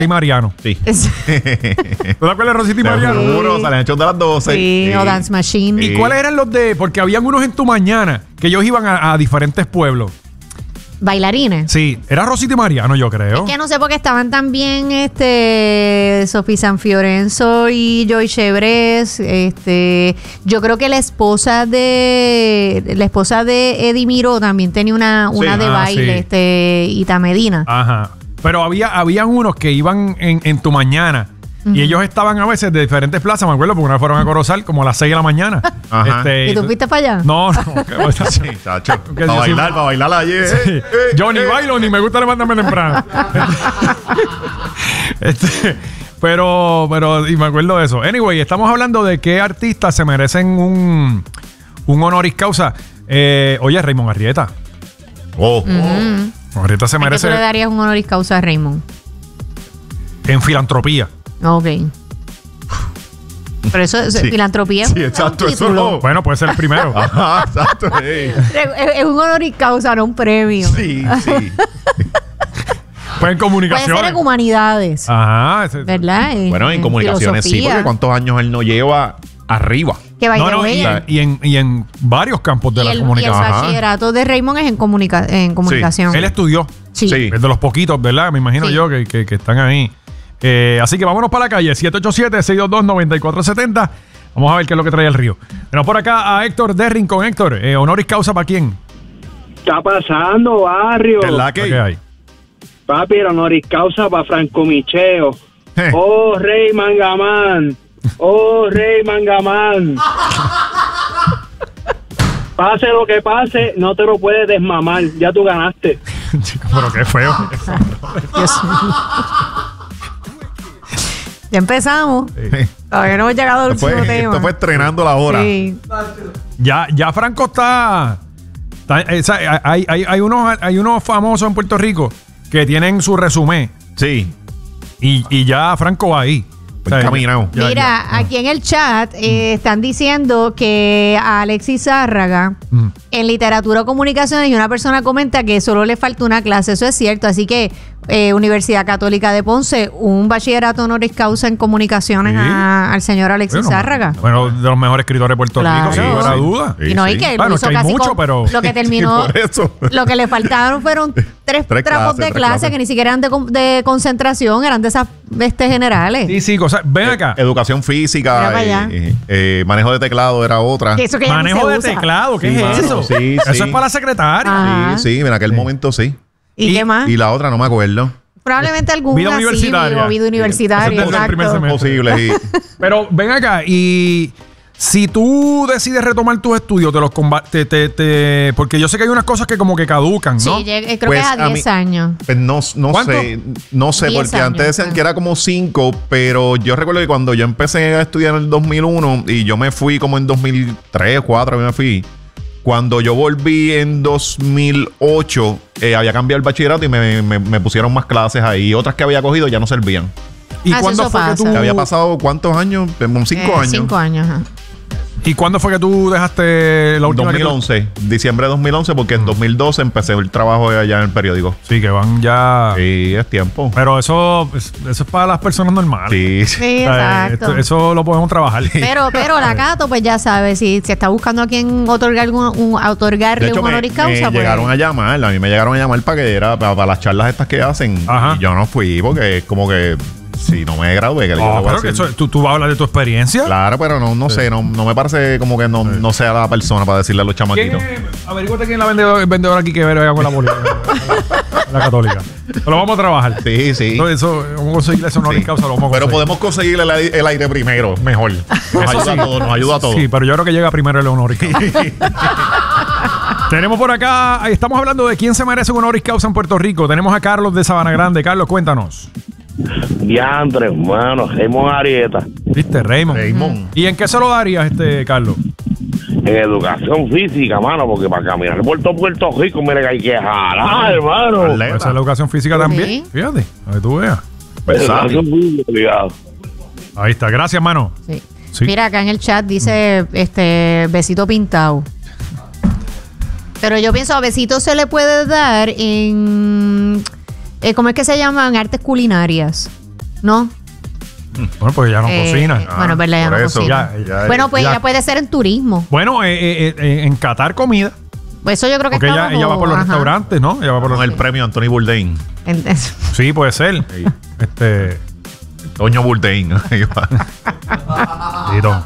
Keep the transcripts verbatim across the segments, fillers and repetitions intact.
y Mariano. Sí. ¿Tú te acuerdas de Rosita y Mariano? Seguro, salen hechos de las doce. Sí, Sí. o Dance Machine. ¿Y cuáles eran los de...? Porque habían unos en Tu Mañana que ellos iban a, a diferentes pueblos. Bailarines. Sí, era Rosita y Mariano, yo creo. Es que no sé por qué estaban también este Sofía San Fiorenzo y Joy Chevres. Este, yo creo que la esposa de la esposa de Eddie Miró también tenía una, una Sí. de Ah, baile, sí. este, Ita Medina. Ajá. Pero había, habían unos que iban en, en Tu Mañana. Ujú. Y ellos estaban a veces de diferentes plazas, me acuerdo, porque una vez fueron a Corozal como a las seis de la mañana. Ajá. Este, ¿Y tú fuiste para allá? No, no. que- Sí, chacho. Que Para yo bailar, sí- para bailar ayer. Sí. Yo ni bailo ni me gusta levantarme temprano. este, pero, pero, y me acuerdo de eso. Anyway, estamos hablando de qué artistas se merecen un, un honoris causa. Eh, oye, Raymond Arrieta. Oh. Ujú. Arrieta se ¿A qué merece tú le darías un honoris causa a Raymond? en filantropía. Ok. Pero eso, eso- Sí. filantropía es Sí, un- exacto, un eso título. no. Bueno, puede ser el primero. Ajá, exacto. Sí, Es, es un honoris causa, no un premio. sí. sí. Pues en Puede comunicaciones. ser en humanidades. Ajá. ese- ¿Verdad? En- Bueno, en comunicaciones sí, filosofía. porque ¿cuántos años él no lleva arriba? Que by No, the no, way, y, el- y en, y en varios campos de y la el, y el comunicación. Ajá. bachillerato de Raymond es en, comunica en comunicación. Él estudió. Sí. Sí. Es de los poquitos, ¿verdad? Me imagino Sí. yo que, que- que están ahí. Eh, así que vámonos para la calle. siete ocho siete, seis dos dos, nueve cuatro siete cero. Vamos a ver qué es lo que trae el río. Tenemos por acá a Héctor de Rincón. Héctor, eh, honoris causa para quién? está pasando, barrio? ¿Verdad ¿Para que? qué hay? Papi, el honoris causa para Franco Micheo. Eh. Oh, Rey Mangamán. Oh, Rey Mangamán. Pase lo que pase, no te lo puedes desmamar. Ya tú ganaste. Chico, pero qué feo. Dios mío. Ya empezamos. Sí. Todavía no hemos llegado al Esto fue, último tema. esto fue estrenando la hora. Sí. Ya, ya Franco está. está- eh, o sea, hay, hay, hay, unos, hay unos famosos en Puerto Rico que tienen su resumen. Sí. Y, y ya Franco va ahí. Pues encaminado. ya- Mira, ya. aquí en el chat eh, están diciendo que a Alexis Zárraga Mm. en literatura o comunicaciones y una persona comenta que solo le falta una clase. Eso es cierto. Así que eh, Universidad Católica de Ponce, un bachillerato honoris causa en comunicaciones Sí. a- al señor Alexis Bueno, Zárraga. Bueno, de los mejores escritores de Puerto Claro. Rico, sin lugar a Sí. duda. Sí, y no, y sí. que lo Bueno, hizo que hay casi mucho, con- pero- lo que terminó, Sí, por eso. lo que le faltaron fueron tres, Tres trapos clases, de tres clase clases. que ni siquiera eran de, con- de concentración, eran de esas este, generales. Sí, sí, cosas. Ven acá. Educación Mira física, para allá. eh, eh, manejo de teclado era otra. Que eso que ya ni Manejo se de usa. teclado, ¿qué Sí, es mano, eso? sí, Eso sí. es para la secretaria. Ah. Sí, sí, en aquel momento sí. ¿Y, Y- qué más? Y la otra no me acuerdo. Probablemente alguna Vida sí, universitaria. digo, vida universitaria, Eso es desde el primer exacto. semestre. Posible. Sí. Pero ven acá, y si tú decides retomar tus estudios, te los comba- te, te, te- porque yo sé que hay unas cosas que como que caducan, ¿no? Sí, lleg- creo Pues que es a a mí- diez años. Pues no, no ¿Cuánto? sé, no sé, Diez porque años, antes decían ah. que era como cinco, pero yo recuerdo que cuando yo empecé a estudiar en el dos mil uno y yo me fui como en dos mil tres, dos mil cuatro, me fui. Cuando yo volví en dos mil ocho, eh, había cambiado el bachillerato y me, me- me pusieron más clases ahí. Otras que había cogido ya no servían. ¿Y Ah, sí, cuándo eso fue que pasa. tú Que había pasado cuántos años, como cinco Eh, años. Cinco años, ajá. ¿Y cuándo fue que tú dejaste la última que tú- dos mil once, diciembre de dos mil once, porque en dos mil doce empecé el trabajo allá en el periódico. Sí, que van ya. Sí, es tiempo. Pero eso, es- eso es para las personas normales. Sí, sí. Sí, O sea, exacto. esto- eso lo podemos trabajar. Pero, pero la Cato, pues ya sabe, si se está buscando a quien otorgar un, un- otorgarle De hecho, un me, honoris me causa, pues. llegaron a llamar, a mí me llegaron a llamar para que era para, para las charlas estas que hacen. Ajá. Y yo no fui porque es como que si no me gradué, que yo Oh, le voy a pero que decir. eso- tú, tú vas a hablar de tu experiencia. Claro, pero no, no sé, no, no me parece como que no, no sea la persona para decirle a los ¿Quién chamaquitos. es? Averíguate quién es la vendedora, el vendedor aquí que vea con la política. la católica. Lo vamos a trabajar. Sí, sí. Entonces, eso, vamos a conseguir eso honoris Sí. causa, lo vamos a Pero conseguir. podemos conseguir el, ai- el aire primero, mejor. Nos Eso ayuda sí. a todos, nos ayuda a todos. Sí, pero yo creo que llega primero el honoris causa. Tenemos por acá, ahí estamos hablando de quién se merece un honoris causa en Puerto Rico. Tenemos a Carlos de Sabana Grande. Carlos, cuéntanos. Diantre, hermano, Raymond Arrieta, ¿Viste, Raymond? Raymond. ¿Y en qué se lo darías, este Carlos? en educación física, mano, porque para caminar por todo Puerto Rico, mire que hay que jalar, hermano. Atleta. Esa es la educación física también. Sí. Fíjate, a que tú veas. Educación física, obligado. Ahí está, gracias, mano. Sí. Sí. Mira, acá en el chat dice este besito pintado. Pero yo pienso, a besito se le puede dar en. eh, ¿Cómo es que se llaman? Artes culinarias. No. Bueno, pues ya no Eh, cocina. eh, bueno, es verdad, ya por no eso. cocina. Ya, ya, Bueno, pues ya. ella puede ser en turismo. Bueno, eh, eh, eh, en Qatar comida. Pues eso yo creo que Porque está ella, ella va por los bajo- ajá. restaurantes, ¿no? Ella va por los Con el premio Anthony Bourdain. En- es- Sí, puede ser. Sí. Este. Toño Bourdain. Ahí va. Tito.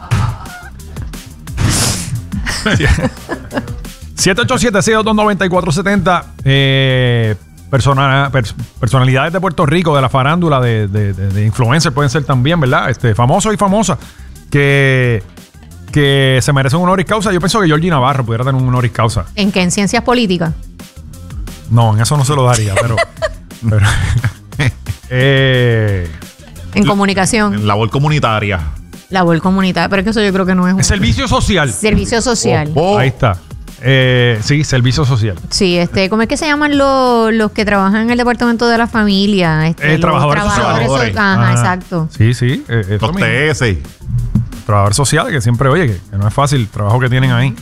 siete ocho siete, seis dos dos, nueve cuatro siete cero. Eh, persona- pers- personalidades de Puerto Rico, de la farándula, de, de, de, de influencers pueden ser también, ¿verdad? Este, famosos y famosas que, que se merecen un honoris causa. Yo pienso que Georgie Navarro pudiera tener un honoris causa. ¿En qué? ¿En ciencias políticas? No, en eso no se lo daría, pero. pero eh, En comunicación. En labor comunitaria. Labor comunitaria. Pero es que eso yo creo que no es un servicio social. servicio social. Oh, oh. Ahí está. Eh, sí, servicio social. Sí, este, ¿cómo es que se llaman los, los que trabajan en el departamento de la familia? Este, Eh, los trabajadores sociales. so- Ajá, Ah, exacto. Sí, sí. eh, eso Los mismo. T S. Trabajadores sociales, que siempre, oye, que, que no es fácil el trabajo que tienen ahí.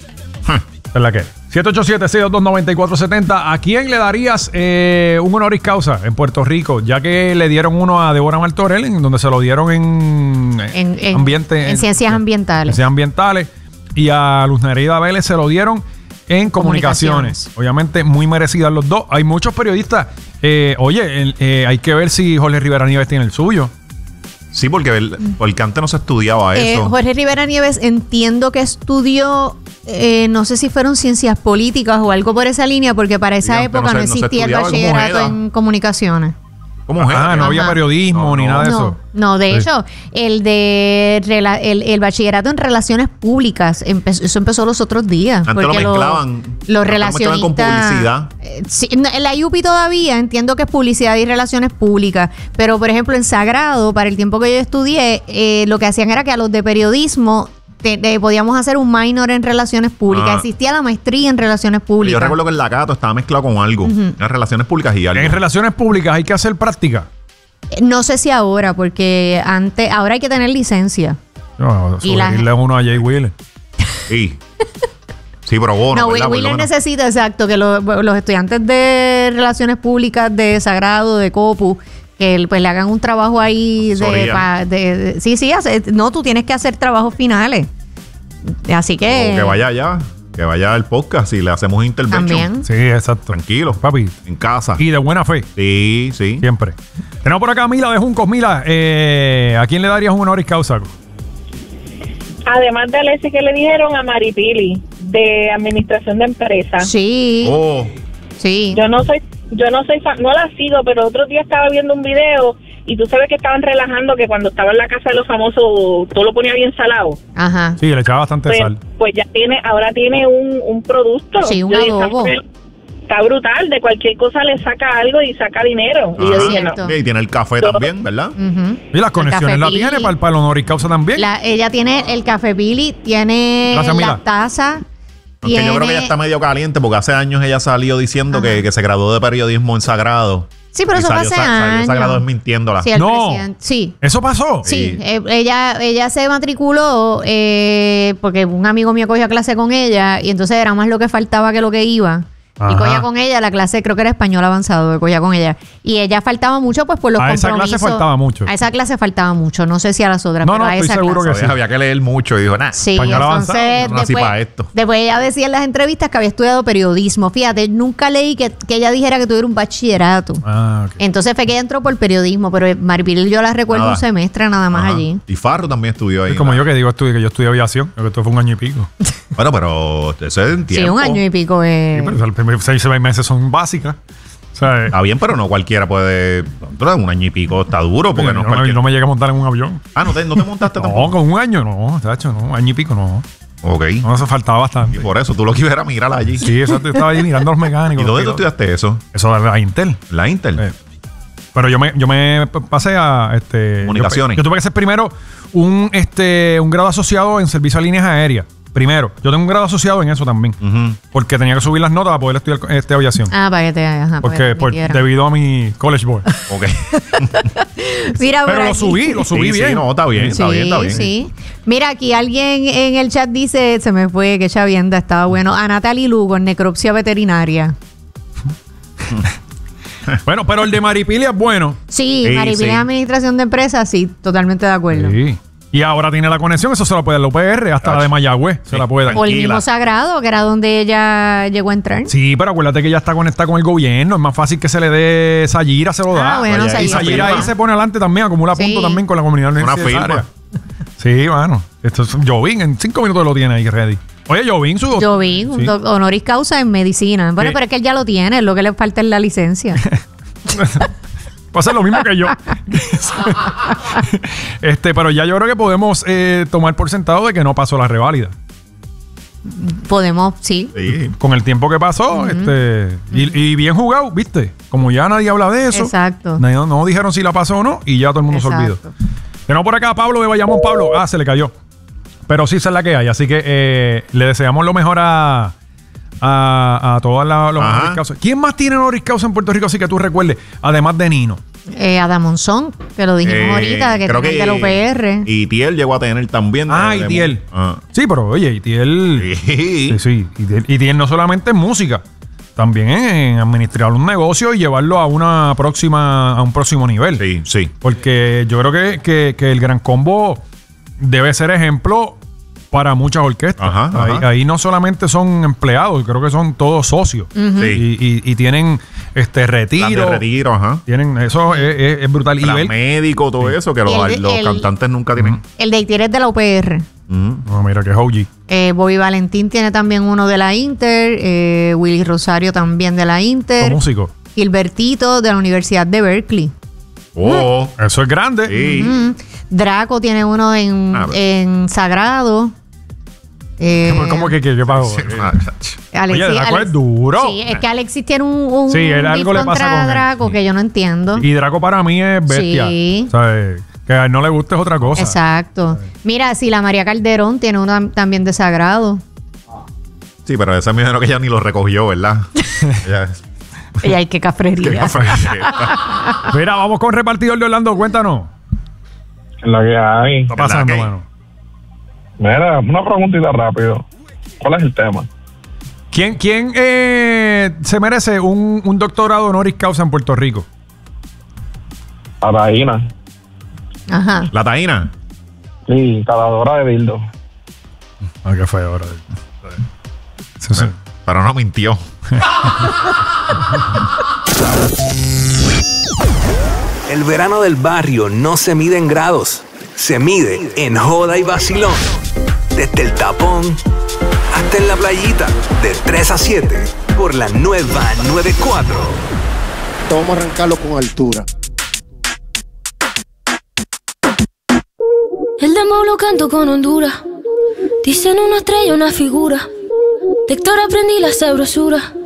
¿Es la que? siete ocho siete, seis dos dos, nueve cuatro siete cero. ¿A quién le darías eh, un honoris causa en Puerto Rico? Ya que le dieron uno a Débora Martorell, en donde se lo dieron en, En, en- ambiente, en ciencias ambientales. ciencias ambientales. Y a Luz Nereida Vélez se lo dieron en comunicaciones. Comunicaciones. Obviamente, muy merecidas los dos. Hay muchos periodistas. eh, oye, el- eh, hay que ver si Jorge Rivera Nieves tiene el suyo. Sí, porque, el- porque antes no se estudiaba Eh, eso. Jorge Rivera Nieves entiendo que estudió, eh, no sé si fueron ciencias políticas o algo por esa línea, porque para esa Sí, aunque época no no, se- no se existía el estudiaba como bachillerato Ojeda. en comunicaciones. ¿Cómo Ah, es? no Ajá. había periodismo No, ni no. nada de No, eso. no, de Sí. hecho, el de rela- el, el bachillerato en relaciones públicas, empe- eso empezó los otros días. Antes lo porque mezclaban. Los Antes lo mezclaban con relacionistas. publicidad. eh, sí, no, en la I U P I todavía entiendo que es publicidad y relaciones públicas, pero por ejemplo en Sagrado, para el tiempo que yo estudié, eh, lo que hacían era que a los de periodismo te- te- podíamos hacer un minor en relaciones públicas. Ah. Existía la maestría en relaciones públicas. Yo recuerdo que el Lacato estaba mezclado con algo. En relaciones públicas y algo. En relaciones públicas hay que hacer práctica. No sé si ahora, porque antes, ahora hay que tener licencia. No, Y la- subirle uno a Jay Wheeler. Sí. Sí, pero bueno. No, ¿verdad? Por lo Wheeler menos. necesita, exacto, que lo- los estudiantes de relaciones públicas de Sagrado, de Copu, que pues le hagan un trabajo ahí de, Asesoría. pa- de- de- sí, sí, hace- no, tú tienes que hacer trabajos finales. Así que, O que vaya allá. Que vaya al podcast y le hacemos intervention. también. Sí, exacto. Tranquilo. Papi. En casa. Y de buena fe. Sí, sí. Siempre. Tenemos por acá a Mila de Juncos. Mila, eh, ¿a quién le darías un honoris causa? Además de Alessi que le dijeron a Maripili de administración de empresas. Sí, Oh, sí. Yo no soy, yo no soy fan, no la sigo, pero otro día estaba viendo un video y tú sabes que estaban relajando que cuando estaba en la casa de los famosos todo lo ponía bien salado. Ajá. Sí, le echaba bastante Pues, sal. pues ya tiene, ahora tiene un, un producto. Sí, un Yo dije, adobo. Está, está brutal, de cualquier cosa le saca algo y saca dinero. Y yo ajá. dije, no. Cierto. Y tiene el café Todo. también, ¿verdad? Ujú. Y las El conexiones Café la Pili. tiene para, para el honoris causa también. La- ella tiene el café Billy, tiene Gracias, Mila. la taza. Aunque yo creo que ella está medio caliente porque hace años ella salió diciendo que, que se graduó de periodismo en Sagrado. Sí, pero Y eso fue salió, hace sa- salió años. Sagrado desmintiéndola. Sí, el No. presidente- sí. ¿Eso pasó? Sí, Sí. eh, ella, ella se matriculó eh, porque un amigo mío cogió clase con ella y entonces era más lo que faltaba que lo que iba. Ajá. Y cogía con ella la clase, creo que era español avanzado, que cogía con ella. Y ella faltaba mucho pues por los A esa compromisos. clase faltaba mucho. A esa clase faltaba mucho, no sé si a las otras, No, pero no, a estoy esa seguro clase. que sí. Había, había que leer mucho y dijo, nah. Sí, Español entonces avanzado, yo no nací después, pa' esto. después ella decía en las entrevistas que había estudiado periodismo. Fíjate, nunca leí que, que ella dijera que tuviera un bachillerato. Ah, ok. Entonces fue que ella entró por periodismo, pero Maripil yo la recuerdo Nada. un semestre nada más Ajá. allí. Y Farro también estudió ahí. Es como ¿no? yo que digo estudié, que yo estudié aviación, que esto fue un año y pico. Bueno, pero ese es en Sí, tiempo. un año y pico. eh. Sí, pero los primeros seis, seis meses son básicas. O sea, eh, Está bien, pero no cualquiera puede. Un año y pico está duro porque yo no, no, cualquiera- no me llegué a montar en un avión. Ah, ¿no te, no te montaste No, tampoco? con un año no, tacho, no, año y pico no. Ok. No, eso faltaba bastante. Y por eso tú lo que ibas era mirar allí. Sí, eso te estaba ahí mirando a los mecánicos. ¿Y dónde tú los pilotos. estudiaste eso? Eso de la Intel. La Intel. Eh, Pero yo me, yo me p- pasé a este Comunicaciones. Yo, yo tuve que hacer primero un este un grado asociado en servicio a líneas aéreas. Primero, yo tengo un grado asociado en eso también. Ujú. Porque tenía que subir las notas para poder estudiar este aviación. Ah, para que te ajá, para que porque te por- metieran. debido a mi college board. Ok. Mira, por Pero lo aquí. subí, lo subí Sí, sí, bien. no, está bien, está Sí, bien, está bien. sí. Mira, aquí alguien en el chat dice, se me fue, que chavienda, estaba bueno. A Natalie Lugo, en necropsia veterinaria. Bueno, pero el de Maripili es bueno. Sí, Sí, Maripili sí. Administración de Empresas, sí, totalmente de acuerdo. Sí. Y ahora tiene la conexión, eso se la puede dar la U P R, hasta la de Mayagüez se Sí. la puede dar. O el Tranquila. mismo Sagrado, que era donde ella llegó a entrar. Sí, pero acuérdate que ella está conectada con el gobierno. Es más fácil que se le dé Sayira, se lo da. Ah, bueno, Vaya, y Sayira. Sayira ahí firma. se pone adelante también, acumula Sí. puntos también con la comunidad Una universitaria. firma. Sí, bueno. Esto es Jovín, en cinco minutos lo tiene ahí ready. Oye, Jovín, su Yo vi un Sí. doc- honoris causa en medicina. Bueno, Sí. pero es que él ya lo tiene, lo que le falta es la licencia. Va a ser lo mismo que yo. este, pero ya yo creo que podemos eh, tomar por sentado de que no pasó la reválida. Podemos, sí. Sí. Con el tiempo que pasó, este, y, y bien jugado, ¿viste? Como ya nadie habla de eso. Exacto. nadie- no, dijeron si la pasó o no, y ya todo el mundo se olvidó. Exacto. Tenemos por acá a Pablo de Bayamón. Pablo, ah, se le cayó. Pero sí, esa es la que hay. Así que eh, le deseamos lo mejor a, a, a todas las los Ajá. honoris causa. ¿Quién más tiene honoris causa en Puerto Rico así que tú recuerdes? Además de Nino. Eh, Adam Monzón, que lo dijimos Eh, ahorita, que creo tiene el de la U P R. Y Tiel llegó a tener también. Ah, de- de- Itiel. Ah. Sí, pero oye, Itiel. Sí. Sí, sí. Itiel, Itiel no solamente en música, también en administrar un negocio y llevarlo a una próxima, a un próximo nivel. Sí, sí. Porque yo creo que, que- que el Gran Combo debe ser ejemplo para muchas orquestas. Ajá, ahí, ajá. ahí no solamente son empleados, creo que son todos socios. Sí. Y, y- y tienen este Plan de retiro. retiro, ajá. Tienen, eso es, es- es brutal. Y Plan ver- médico, todo eso, que Y los, el- los el- cantantes nunca tienen. El de Itier es de la U P R. Mm. No, mira que es O G. Eh, Bobby Valentín tiene también uno de la Inter. eh, Willy Rosario también de la Los Inter. músicos. Gilbertito de la Universidad de Berkeley. Oh, Eso es grande. sí. Mm. Draco tiene uno en, Ah, pero- en Sagrado. Eh, ¿Cómo, cómo que qué, qué pasó? Sí, ah, chacho. Alexis- Oye, Draco Alex- es duro. Sí, es que Alexis tiene un, un Sí, él beef algo le pasa contra con él. Draco que yo no entiendo. Y Draco para mí es bestia. Sí. ¿Sabes? Que a él no le guste es otra cosa. Exacto. Mira, si la María Calderón tiene uno también de Sagrado. Sí, pero ese me dijeron que ella ni lo recogió, ¿verdad? Ella- Y hay que cafrería. ¿Qué fue? Mira, vamos con repartidor de Orlando. Cuéntanos. La que hay. ¿Qué está pasando, ¿Qué? mano? Mira, una preguntita rápido. ¿Cuál es el tema? ¿Quién, quién eh, se merece un, un doctorado honoris causa en Puerto Rico? Ataína. Ajá. La taína. Sí, caladora de dildo. Ah, qué feo ahora. Eso sí. Pero no mintió. El verano del barrio no se mide en grados, se mide en joda y vacilón. Desde el tapón hasta en la playita, de tres a siete, por la nueva noventa y cuatro. Vamos a arrancarlo con altura. El demo lo canto con Honduras. Dicen una estrella, una figura. De Héctor aprendí la sabrosura.